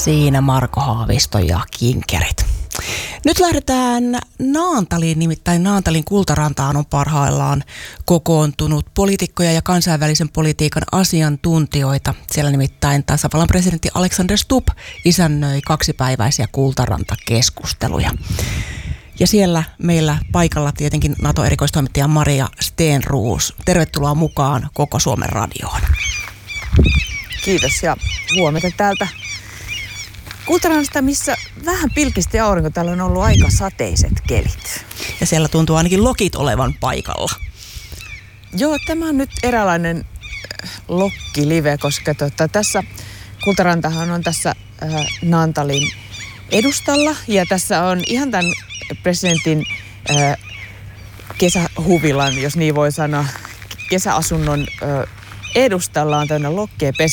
Siinä Marko Haavisto ja kinkerit. Nyt lähdetään Naantaliin, nimittäin Naantalin Kultarantaan on parhaillaan kokoontunut poliitikkoja ja kansainvälisen politiikan asiantuntijoita. Siellä nimittäin tasavallan presidentti Alexander Stubb isännöi 2-päiväisiä Kultaranta-keskusteluja. Ja siellä meillä paikalla tietenkin NATO-erikoistoimittaja Maria Stenroos. Tervetuloa mukaan Koko Suomen radioon. Kiitos ja huomenta täältä Kultarannasta, missä vähän pilkisti aurinko. Täällä on ollut aika sateiset kelit. Ja siellä tuntuu ainakin lokit olevan paikalla. Joo, tämä on nyt eräänlainen lokkilive, koska tässä Kultarantahan on tässä Naantalin edustalla. Ja tässä on ihan tämän presidentin kesähuvilan, jos niin voi sanoa, kesäasunnon edustalla on tämmöinen lokkien